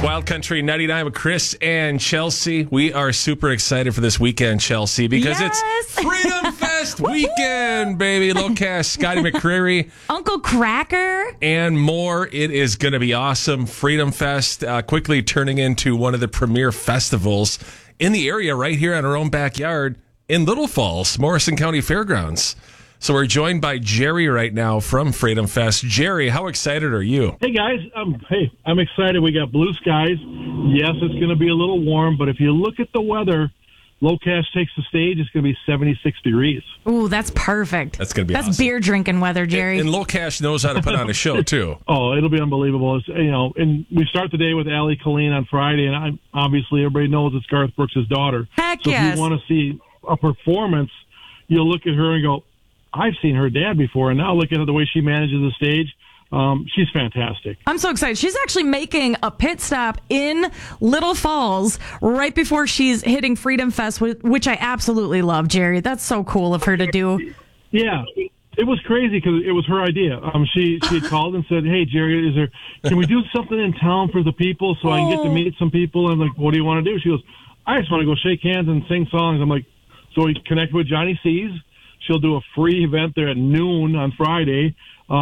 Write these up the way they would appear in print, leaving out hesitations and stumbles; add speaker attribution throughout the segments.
Speaker 1: Wild Country 99 with Chris and Chelsea. We are super excited for this weekend, Chelsea, because it's Freedom Fest weekend, baby. Low Cash, Scotty McCreery,
Speaker 2: Uncle Cracker,
Speaker 1: and more. It is going to be awesome. Freedom Fest quickly turning into one of the premier festivals in the area right here in our own backyard in Little Falls, Morrison County Fairgrounds. So we're joined by Jerry right now from Freedom Fest. Jerry, how excited are you?
Speaker 3: Hey, guys. I'm excited. We got blue skies. Yes, it's going to be a little warm, but if you look at the weather, Low Cash takes the stage. It's going to be 76 degrees.
Speaker 2: Ooh, that's perfect.
Speaker 1: That's going to be awesome.
Speaker 2: That's beer drinking weather, Jerry.
Speaker 1: And Low Cash knows how to put on a show, too.
Speaker 3: Oh, it'll be unbelievable. And we start the day with Allie Colleen on Friday, and obviously everybody knows it's Garth Brooks' daughter.
Speaker 2: Heck
Speaker 3: so
Speaker 2: yes.
Speaker 3: if you want to see a performance, you'll look at her and go, I've seen her dad before, and now look at the way she manages the stage. She's fantastic.
Speaker 2: I'm so excited. She's actually making a pit stop in Little Falls right before she's hitting Freedom Fest, which I absolutely love, Jerry. That's so cool of her to do.
Speaker 3: Yeah. It was crazy because it was her idea. She had called and said, "Hey, Jerry, can we do something in town for the people so I can get to meet some people?" I'm like, "What do you want to do?" She goes, "I just want to go shake hands and sing songs." I'm like, so we connected with Johnny C's. She'll do a free event there at noon on Friday.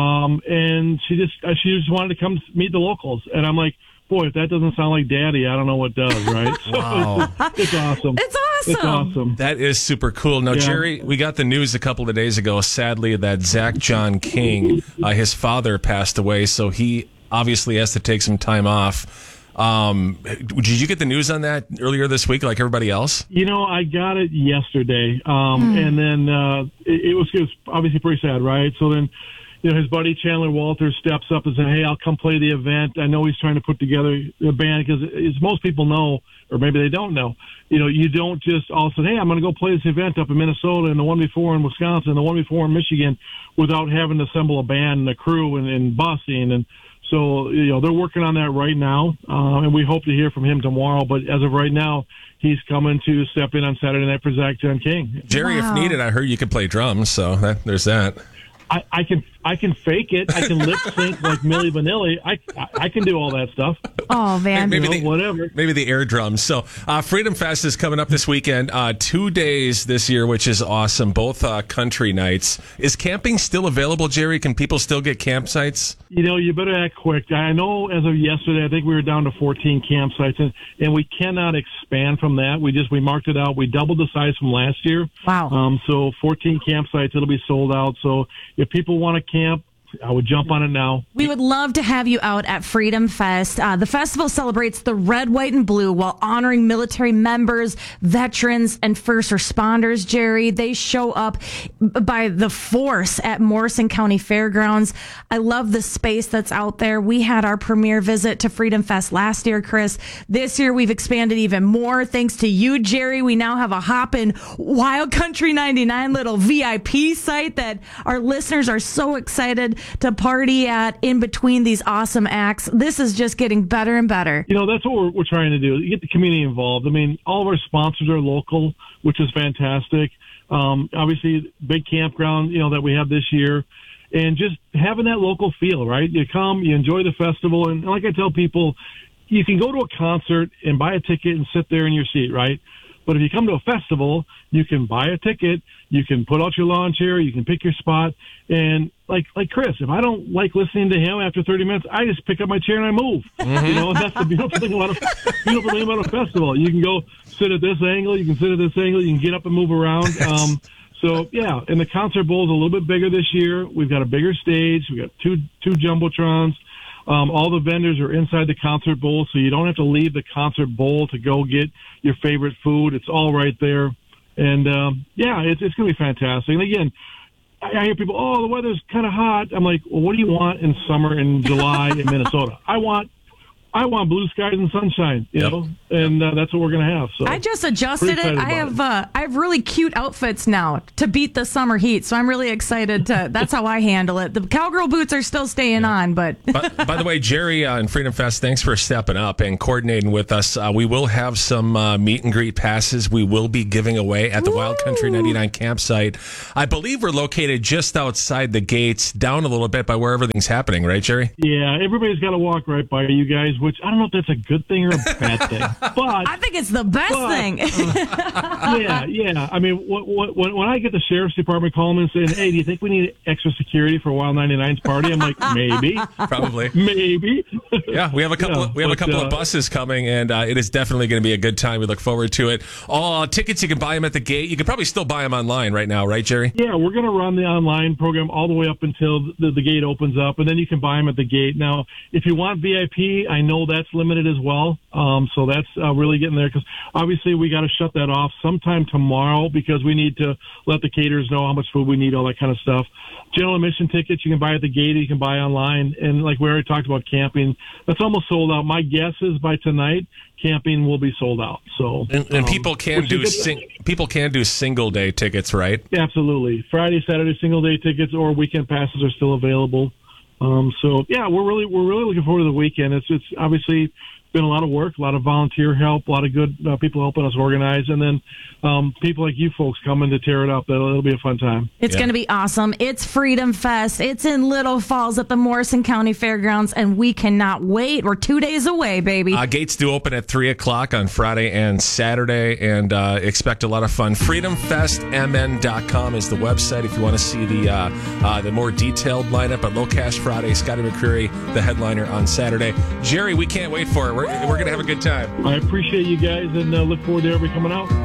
Speaker 3: And she just wanted to come meet the locals. And I'm like, boy, if that doesn't sound like daddy, I don't know what does, right?
Speaker 1: Wow.
Speaker 3: It's awesome.
Speaker 2: It's awesome.
Speaker 3: It's awesome.
Speaker 1: That is super cool. Now, Jerry, we got the news a couple of days ago, sadly, that Zach John King, his father passed away. So he obviously has to take some time off. Did you get the news on that earlier this week, like everybody else?
Speaker 3: I got it yesterday. And then it was obviously pretty sad, right? So then, his buddy Chandler Walters steps up and says, "Hey, I'll come play the event." I know he's trying to put together a band because, as most people know, or maybe they don't know, you don't just all say, "Hey, I'm going to go play this event up in Minnesota and the one before in Wisconsin and the one before in Michigan," without having to assemble a band and a crew and busing. And so, they're working on that right now, and we hope to hear from him tomorrow. But as of right now, he's coming to step in on Saturday night for Zach John King.
Speaker 1: Jerry, if needed, I heard you can play drums, so there's that.
Speaker 3: I can fake it. I can lip sync like Milli Vanilli. I can do all that stuff.
Speaker 2: Oh man,
Speaker 3: whatever.
Speaker 1: Maybe the air drums. So Freedom Fest is coming up this weekend. 2 days this year, which is awesome. Both country nights. Is camping still available, Jerry? Can people still get campsites?
Speaker 3: You better act quick. I know as of yesterday, I think we were down to 14 campsites, and we cannot expand from that. We marked it out. We doubled the size from last year.
Speaker 2: Wow.
Speaker 3: So 14 campsites. It'll be sold out. So if people want to camp, I would jump on it now.
Speaker 2: We would love to have you out at Freedom Fest. The festival celebrates the red, white, and blue while honoring military members, veterans, and first responders, Jerry. They show up by the force at Morrison County Fairgrounds. I love the space that's out there. We had our premiere visit to Freedom Fest last year, Chris. This year, we've expanded even more. Thanks to you, Jerry, we now have a hoppin' Wild Country 99 little VIP site that our listeners are so excited to party at in between these awesome acts. This is just getting better and better.
Speaker 3: That's what we're trying to do, get the community involved. I mean, all of our sponsors are local, which is fantastic. Obviously, big campground, that we have this year. And just having that local feel, right? You come, you enjoy the festival. And like I tell people, you can go to a concert and buy a ticket and sit there in your seat, right? But if you come to a festival, you can buy a ticket, you can put out your lawn chair, you can pick your spot. And like Chris, if I don't like listening to him after 30 minutes, I just pick up my chair and I move. And that's the beautiful thing about a festival. You can go sit at this angle, you can sit at this angle, you can get up and move around. So yeah, and the concert bowl is a little bit bigger this year. We've got a bigger stage. We got two jumbotrons. All the vendors are inside the concert bowl, so you don't have to leave the concert bowl to go get your favorite food. It's all right there. And, it's going to be fantastic. And again, I hear people, the weather's kind of hot. I'm like, well, what do you want in summer in July in Minnesota? I want blue skies and sunshine, know, and that's what we're going to have. So
Speaker 2: I just adjusted it. I have really cute outfits now to beat the summer heat, so I'm really excited. That's how I handle it. The cowgirl boots are still staying on, but
Speaker 1: by the way, Jerry and Freedom Fest, thanks for stepping up and coordinating with us. We will have some meet and greet passes. We will be giving away at the Wild Country 99 campsite. I believe we're located just outside the gates, down a little bit by where everything's happening, right, Jerry?
Speaker 3: Yeah, everybody's got to walk right by you guys. which I don't know if that's a good thing or a bad thing. But
Speaker 2: I think it's the best thing.
Speaker 3: Yeah. I mean, when I get the sheriff's department calling me and saying, "Hey, do you think we need extra security for Wild 99's party?" I'm like, maybe,
Speaker 1: Probably.
Speaker 3: maybe.
Speaker 1: Yeah, we have a couple. Of buses coming, and it is definitely going to be a good time. We look forward to it. All tickets, you can buy them at the gate. You can probably still buy them online right now, right, Jerry?
Speaker 3: Yeah, we're going to run the online program all the way up until the gate opens up, and then you can buy them at the gate. Now, if you want VIP, I know that's limited as well. So that's really getting there, because obviously we got to shut that off sometime tomorrow, because we need to let the caterers know how much food we need, all that kind of stuff. General admission tickets you can buy at the gate, you can buy online, and like we already talked about camping, that's almost sold out. My guess is by tonight, camping will be sold out. So
Speaker 1: and people can do single day tickets, right?
Speaker 3: Absolutely. Friday, Saturday single day tickets or weekend passes are still available. So yeah, we're really looking forward to the weekend. It's obviously been a lot of work, a lot of volunteer help, a lot of good people helping us organize, and then people like you folks coming to tear it up. It'll be a fun time.
Speaker 2: It's going to be awesome. It's Freedom Fest. It's in Little Falls at the Morrison County Fairgrounds, and we cannot wait. We're 2 days away, baby.
Speaker 1: Gates do open at 3 o'clock on Friday and Saturday, and expect a lot of fun. FreedomFestMN.com is the website if you want to see the more detailed lineup. But Low Cash Friday, Scotty McCreery, the headliner on Saturday. Jerry, we can't wait for it. We're going to have a good time.
Speaker 3: I appreciate you guys, and look forward to everybody coming out.